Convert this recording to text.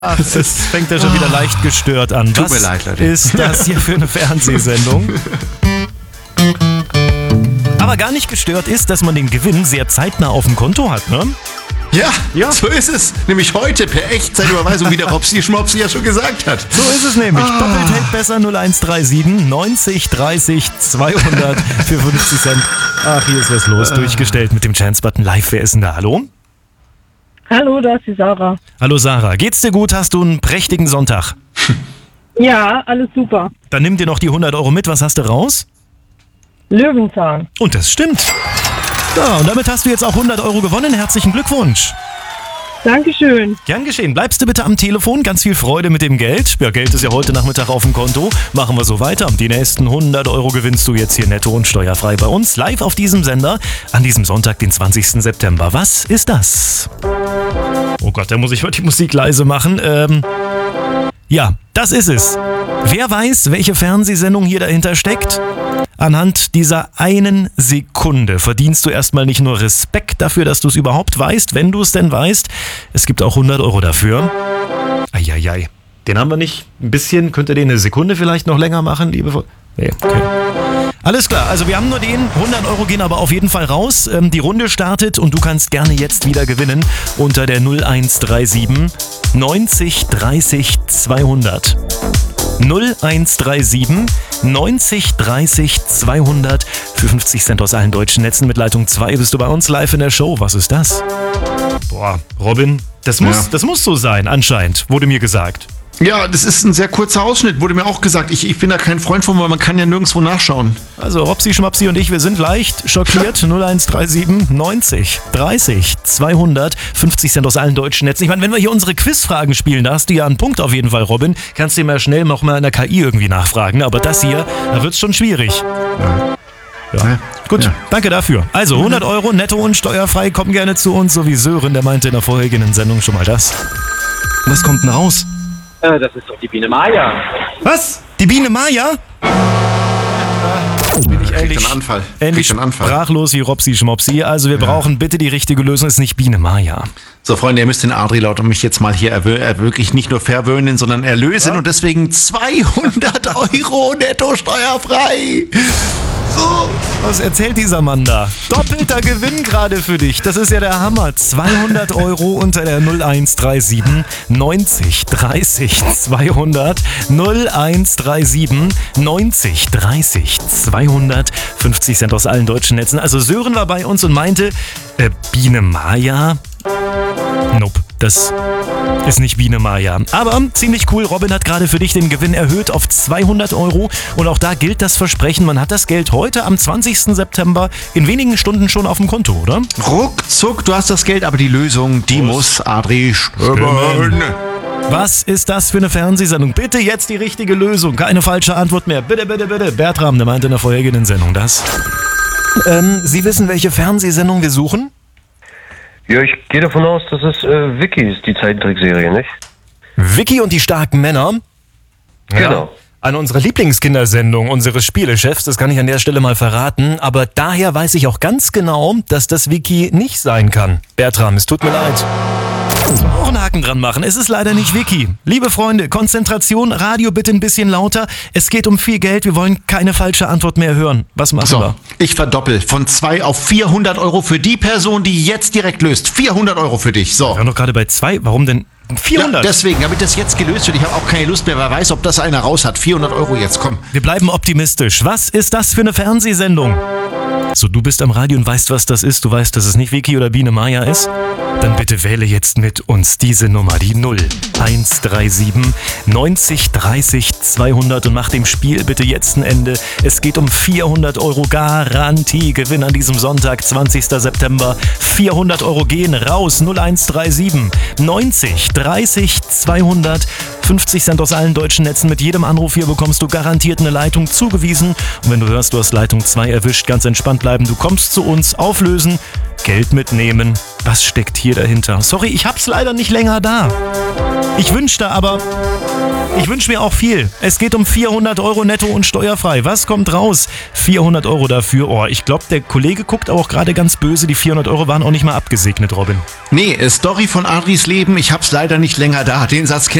Ach, es fängt ja schon wieder leicht gestört an. Tut mir leid, Leute. Was ist das hier für eine Fernsehsendung? Aber gar nicht gestört ist, dass man den Gewinn sehr zeitnah auf dem Konto hat, ne? Ja, so ist es. Nämlich heute per Echtzeitüberweisung, wie der Robsi Schmopsi ja schon gesagt hat. So ist es nämlich. Doppelt hält besser 0137 90 30 200 für 50 Cent. Ach, hier ist was los. Durchgestellt mit dem Chance-Button live. Wer ist denn da? Hallo? Hallo, da ist die Sarah. Hallo Sarah. Geht's dir gut? Hast du einen prächtigen Sonntag? Ja, alles super. Dann nimm dir noch die 100 Euro mit. Was hast du raus? Löwenzahn. Und das stimmt. Ja, und damit hast du jetzt auch 100 Euro gewonnen. Herzlichen Glückwunsch. Dankeschön. Gern geschehen. Bleibst du bitte am Telefon. Ganz viel Freude mit dem Geld. Ja, Geld ist ja heute Nachmittag auf dem Konto. Machen wir so weiter. Die nächsten 100 Euro gewinnst du jetzt hier netto und steuerfrei bei uns. Live auf diesem Sender an diesem Sonntag, den 20. September. Was ist das? Oh Gott, da muss ich heute die Musik leise machen. Ja, das ist es. Wer weiß, welche Fernsehsendung hier dahinter steckt? Anhand dieser einen Sekunde verdienst du erstmal nicht nur Respekt dafür, dass du es überhaupt weißt, wenn du es denn weißt. Es gibt auch 100 Euro dafür. Eieiei. Den haben wir nicht. Ein bisschen, könnt ihr den eine Sekunde vielleicht noch länger machen, liebe... Nee, okay. Alles klar, also wir haben nur den. 100 Euro gehen aber auf jeden Fall raus. Die Runde startet und du kannst gerne jetzt wieder gewinnen unter der 0137 90 30 200. 0137 90 30 200 für 50 Cent aus allen deutschen Netzen. Mit Leitung 2 bist du bei uns live in der Show. Was ist das? Boah, Robin, das muss so sein, anscheinend, wurde mir gesagt. Ja, das ist ein sehr kurzer Ausschnitt, wurde mir auch gesagt. Ich bin da kein Freund von, weil man kann ja nirgendwo nachschauen. Also Robsi, Schmapsi und ich, wir sind leicht schockiert. 0137 90 30 200 50 Cent aus allen deutschen Netzen. Ich meine, wenn wir hier unsere Quizfragen spielen, da hast du ja einen Punkt auf jeden Fall, Robin. Kannst du mal schnell noch mal in der KI irgendwie nachfragen. Aber das hier, da wird's schon schwierig. Ja. Gut, danke dafür. Also 100 Euro netto und steuerfrei, kommen gerne zu uns, so wie Sören, der meinte in der vorherigen Sendung schon mal das. Was kommt denn raus? Das ist doch die Biene Maya. Was? Die Biene Maya? Bin ich ähnlich sprachlos wie Robsi Schmopsi. Also wir brauchen bitte die richtige Lösung, ist nicht Biene Maya. So, Freunde, ihr müsst den Adri laut und mich jetzt mal hier wirklich nicht nur verwöhnen, sondern erlösen und deswegen 200 Euro netto steuerfrei. So. Was erzählt dieser Mann da? Doppelter Gewinn gerade für dich. Das ist ja der Hammer. 200 Euro unter der 0137 90 30 200. 0137 90 30 200. 50 Cent aus allen deutschen Netzen. Also Sören war bei uns und meinte, Biene Maya? Nope, das ist nicht Biene Maya. Aber ziemlich cool, Robin hat gerade für dich den Gewinn erhöht auf 200 Euro. Und auch da gilt das Versprechen, man hat das Geld heute am 20. September in wenigen Stunden schon auf dem Konto, oder? Ruckzuck, du hast das Geld, aber die Lösung, die muss Adri stimmen. Was ist das für eine Fernsehsendung? Bitte jetzt die richtige Lösung, keine falsche Antwort mehr. Bitte, bitte, bitte. Bertram, der meinte in der vorherigen Sendung das. Sie wissen, welche Fernsehsendung wir suchen? Ja, ich gehe davon aus, dass es Vicky ist, die Zeichentrickserie, nicht? Vicky und die starken Männer? Genau. Ja, an unserer Lieblingskindersendung unseres Spielechefs, das kann ich an der Stelle mal verraten, aber daher weiß ich auch ganz genau, dass das Vicky nicht sein kann. Bertram, es tut mir leid. Auch einen Haken dran machen. Es ist leider nicht Vicky. Liebe Freunde, Konzentration, Radio bitte ein bisschen lauter. Es geht um viel Geld. Wir wollen keine falsche Antwort mehr hören. Was machen wir? Ich verdoppel von 2 auf 400 Euro für die Person, die jetzt direkt löst. 400 Euro für dich. So. Wir waren doch gerade bei 2. Warum denn 400? Ja, deswegen, damit das jetzt gelöst wird. Ich habe auch keine Lust mehr. Wer weiß, ob das einer raus hat. 400 Euro jetzt, komm. Wir bleiben optimistisch. Was ist das für eine Fernsehsendung? So, du bist am Radio und weißt, was das ist. Du weißt, dass es nicht Vicky oder Biene Maya ist. Dann bitte wähle jetzt mit uns diese Nummer, die 0137 90 30 200 und mach dem Spiel bitte jetzt ein Ende. Es geht um 400 Euro Garantiegewinn an diesem Sonntag, 20. September. 400 Euro gehen raus, 0137 90 30 200. 50 Cent aus allen deutschen Netzen. Mit jedem Anruf hier bekommst du garantiert eine Leitung zugewiesen. Und wenn du hörst, du hast Leitung 2 erwischt, ganz entspannt bleiben. Du kommst zu uns, auflösen, Geld mitnehmen. Was steckt hier dahinter? Sorry, ich hab's leider nicht länger da. Ich wünsche mir auch viel. Es geht um 400 Euro netto und steuerfrei. Was kommt raus? 400 Euro dafür. Oh, ich glaube, der Kollege guckt auch gerade ganz böse. Die 400 Euro waren auch nicht mal abgesegnet, Robin. Nee, Story von Adris Leben, ich hab's leider nicht länger da. Den Satz